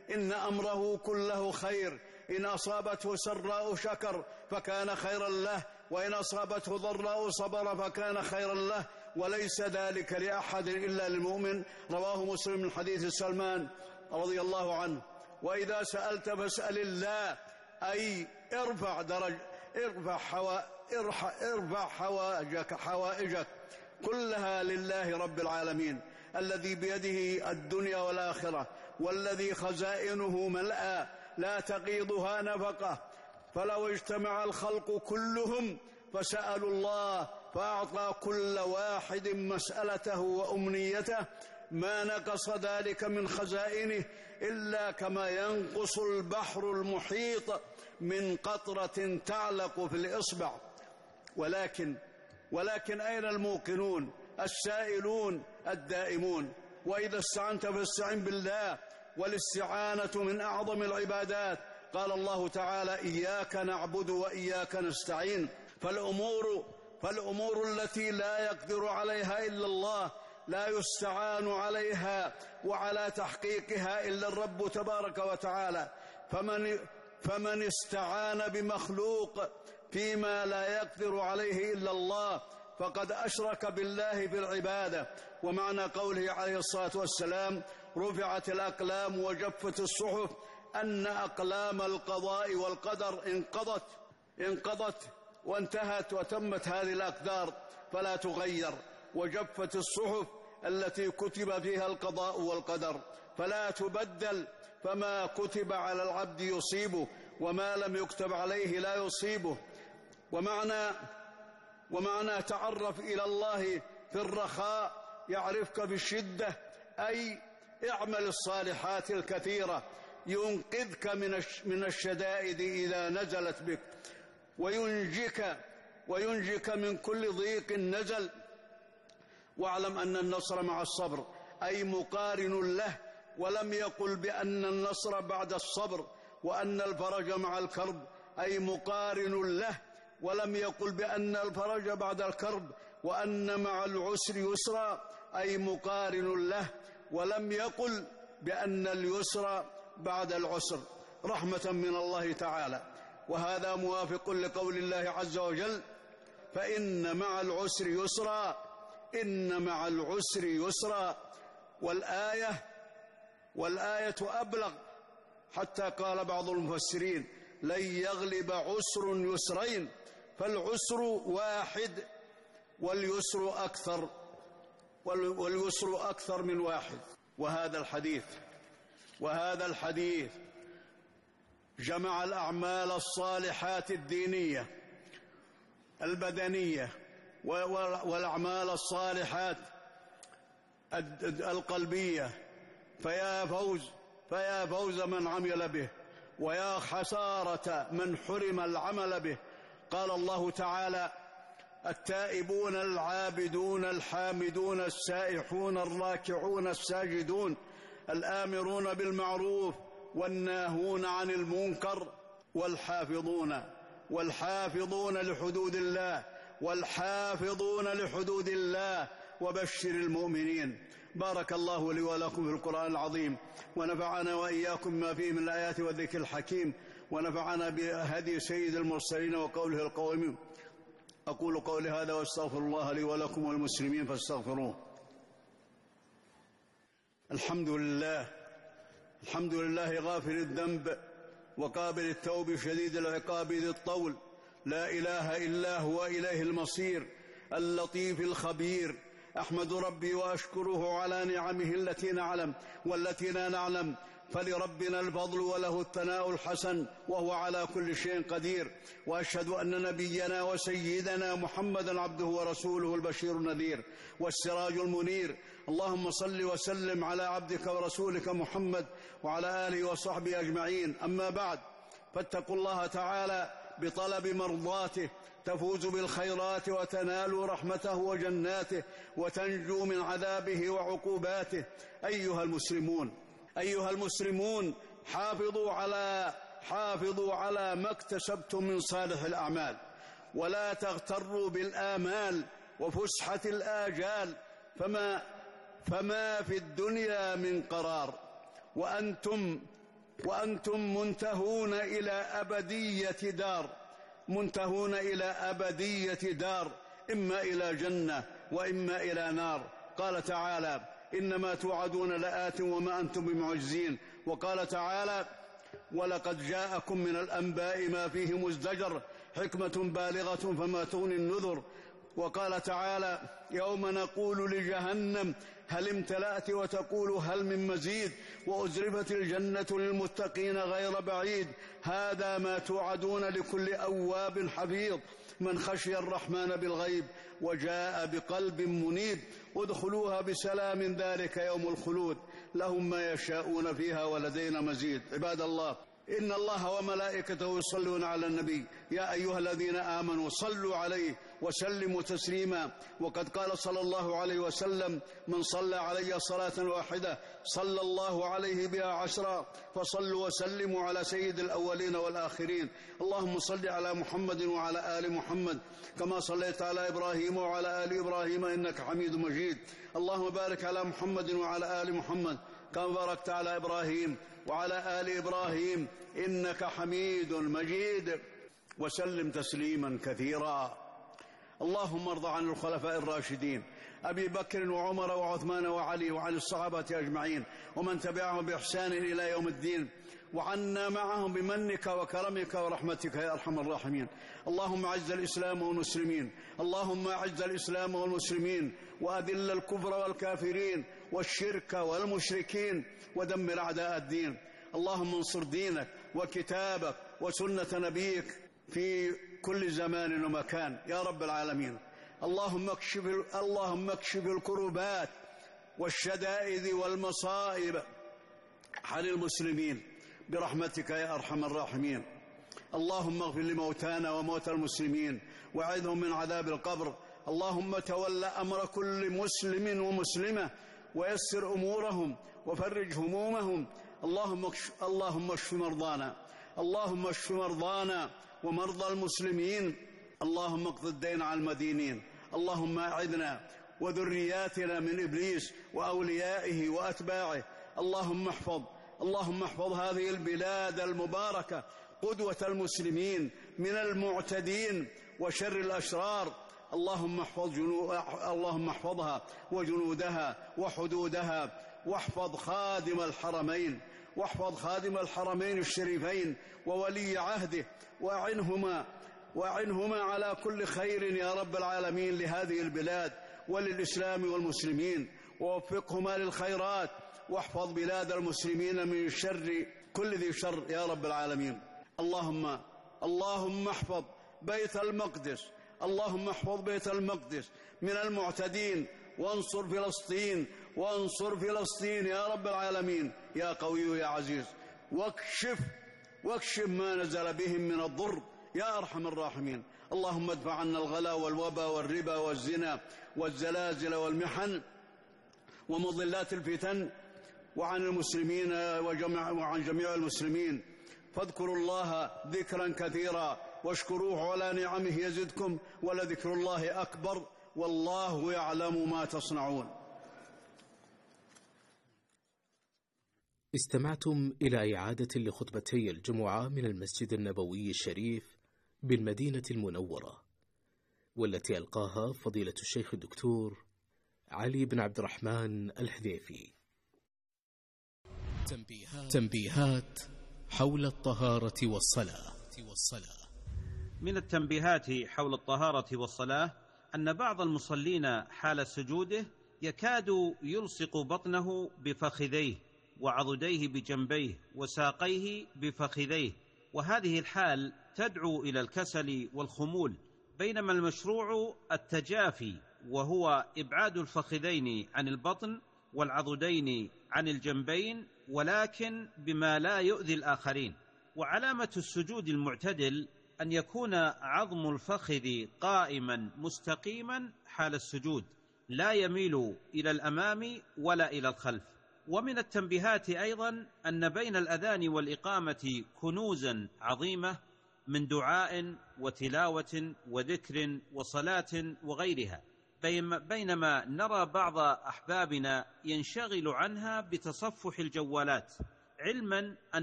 إن أمره كله خير، إن أصابته سراء شكر فكان خيرا له، وإن أصابته ضراء صبر فكان خيرا له، وليس ذلك لأحد إلا للمؤمن. رواه مسلم من حديث سلمان رضي الله عنه. وإذا سألت فاسأل الله، أي ارفع حوائجك كلها لله رب العالمين، الذي بيده الدنيا والآخرة، والذي خزائنه ملأى لا تغيضها نفقة. فلو اجتمع الخلق كلهم فسألوا الله فأعطى كل واحد مسألته وأمنيته ما نقص ذلك من خزائنه إلا كما ينقص البحر المحيط من قطرة تعلق في الإصبع. ولكن أين الموقنون السائلون الدائمون؟ وإذا استعنت فاستعن بالله، والاستعانة من أعظم العبادات. قال الله تعالى: إياك نعبد وإياك نستعين. فالأمور التي لا يقدر عليها إلا الله لا يستعان عليها وعلى تحقيقها إلا الرب تبارك وتعالى. فمن استعان بمخلوق فيما لا يقدر عليه إلا الله فقد أشرك بالله في العبادة. ومعنى قوله عليه الصلاة والسلام: رفعت الأقلام وجفت الصحف، أن أقلام القضاء والقدر انقضت وانتهت وتمت هذه الأقدار فلا تغير، وجفت الصحف التي كتب فيها القضاء والقدر فلا تبدل، فما كتب على العبد يصيبه وما لم يكتب عليه لا يصيبه. ومعنى تعرف إلى الله في الرخاء يعرفك في الشدة، أي اعمل الصالحات الكثيرة ينقذك من الشدائد إذا نزلت بك، وينجيك من كل ضيق نزل. واعلم أن النصر مع الصبر، أي مقارن له، ولم يقل بأن النصر بعد الصبر. وأن الفرج مع الكرب، أي مقارن له، ولم يقل بأن الفرج بعد الكرب. وأن مع العسر يسرا، أي مقارن له، ولم يقل بأن اليسر بعد العسر، رحمة من الله تعالى. وهذا موافق لقول الله عز وجل: فإن مع العسر يسرا، إن مع العسر يسرا. والآية أبلغ، حتى قال بعض المفسرين: لن يغلب عسر يسرين، فالعسر واحد واليسر أكثر من واحد. وهذا الحديث جمع الأعمال الصالحات الدينية البدنية والأعمال الصالحات القلبية. فيا فوز من عمل به، ويا خسارة من حرم العمل به. قال الله تعالى: التائبون العابدون الحامدون السائحون الراكعون الساجدون الآمرون بالمعروف والناهون عن المنكر والحافظون لحدود الله وبشر المؤمنين. بارك الله لي ولكم في القرآن العظيم، ونفعنا وإياكم ما فيه من الآيات والذكر الحكيم، ونفعنا بهدي سيد المرسلين وقوله القويم. أقول قولي هذا واستغفر الله لي ولكم والمسلمين فاستغفروه. الحمد لله غافر الذنب وقابل التوب شديد العقاب ذي الطول، لا إله إلا هو إليه المصير، اللطيف الخبير. أحمد ربي وأشكره على نعمه التي نعلم والتي لا نعلم، فلربنا الفضل وله الثناء الحسن وهو على كل شيء قدير. وأشهد أن نبينا وسيدنا محمدا عبده ورسوله البشير النذير والسراج المنير. اللهم صل وسلم على عبدك ورسولك محمد وعلى آله وصحبه أجمعين. أما بعد، فاتقوا الله تعالى بطلب مرضاته تفوز بالخيرات وتنالوا رحمته وجناته وتنجو من عذابه وعقوباته. أيها المسلمون حافظوا على ما اكتسبتم من صالح الأعمال، ولا تغتروا بالآمال وفسحة الآجال، فما في الدنيا من قرار، وأنتم منتهون إلى أبدية دار، منتهون إلى أبدية دار، إما إلى جنة وإما إلى نار. قال تعالى: إنما توعدون لآت وما أنتم بمعجزين. وقال تعالى: ولقد جاءكم من الأنباء ما فيه مزدجر، حكمة بالغة فما تغني النذر. وقال تعالى: يوم نقول لجهنم هل امتلأت وتقول هل من مزيد، وأزلفت الجنة للمتقين غير بعيد، هذا ما توعدون لكل أواب حفيظ من خشي الرحمن بالغيب وجاء بقلب منيب، ادخلوها بسلام ذلك يوم الخلود، لهم ما يشاءون فيها ولدينا مزيد. عباد الله، إن الله وملائكته يصلون على النبي، يا أيها الذين آمنوا صلوا عليه وسلموا تسليما. وقد قال صلى الله عليه وسلم: من صلى علي صلاة واحدة صلى الله عليه بها 10. فصلوا وسلموا على سيد الأولين والآخرين. اللهم صل على محمد وعلى آل محمد كما صليت على إبراهيم وعلى آل إبراهيم إنك حميد مجيد. اللهم بارك على محمد وعلى آل محمد كما باركت على إبراهيم وعلى آل إبراهيم إنك حميد مجيد، وسلم تسليما كثيرا. اللهم ارض عن الخلفاء الراشدين أبي بكر وعمر وعثمان وعلي، وعن الصحابة أجمعين ومن تبعهم بإحسان إلى يوم الدين، وعنا معهم بمنك وكرمك ورحمتك يا أرحم الراحمين. اللهم أعز الإسلام والمسلمين، اللهم أعز الإسلام والمسلمين، وأذل الكفر والكافرين والشرك والمشركين، ودمر أعداء الدين. اللهم انصر دينك وكتابك وسنة نبيك في كل زمان ومكان يا رب العالمين. اللهم اكشف الكربات والشدائد والمصائب عن المسلمين برحمتك يا أرحم الراحمين. اللهم اغفر لموتانا وموتى المسلمين وأعذهم من عذاب القبر. اللهم تول أمر كل مسلم ومسلمة ويسر أمورهم وفرج همومهم. اللهم اشف مرضانا، اللهم اشف مرضانا ومرضى المسلمين. اللهم اقض الدين على المدينين. اللهم أعذنا وذرياتنا من إبليس وأوليائه وأتباعه. اللهم احفظ هذه البلاد المباركة قدوة المسلمين من المعتدين وشر الأشرار. اللهم احفظها وجنودها وحدودها، واحفظ خادم الحرمين الشريفين وولي عهده، وأعنهما على كل خير يا رب العالمين لهذه البلاد وللإسلام والمسلمين، ووفقهما للخيرات، واحفظ بلاد المسلمين من شر كل ذي شر يا رب العالمين. اللهم احفظ بيت المقدس، اللهم احفظ بيت المقدس من المعتدين، وانصر فلسطين يا رب العالمين يا قوي يا عزيز، واكشف ما نزل بهم من الضر يا أرحم الراحمين. اللهم ادفع عنا الغلا والوبا والربا والزنا والزلازل والمحن ومضلات الفتن وعن المسلمين وعن جميع المسلمين. فاذكروا الله ذكرا كثيرا واشكروه على نعمه يزدكم، ولذكر الله أكبر، والله يعلم ما تصنعون. استمعتم إلى إعادة لخطبتي الجمعة من المسجد النبوي الشريف بالمدينة المنورة، والتي ألقاها فضيلة الشيخ الدكتور علي بن عبد الرحمن الحذيفي. تنبيهات حول الطهارة والصلاة. من التنبيهات حول الطهارة والصلاة أن بعض المصلين حال سجوده يكاد يلصق بطنه بفخذيه وعضديه بجنبيه وساقيه بفخذيه، وهذه الحال تدعو إلى الكسل والخمول، بينما المشروع التجافي، وهو إبعاد الفخذين عن البطن والعضدين عن الجنبين، ولكن بما لا يؤذي الآخرين. وعلامة السجود المعتدل أن يكون عظم الفخذ قائما مستقيما حال السجود، لا يميل إلى الأمام ولا إلى الخلف. ومن التنبيهات أيضا أن بين الأذان والإقامة كنوزا عظيمة من دعاء وتلاوة وذكر وصلاة وغيرها، بينما نرى بعض أحبابنا ينشغل عنها بتصفح الجوالات، علما أن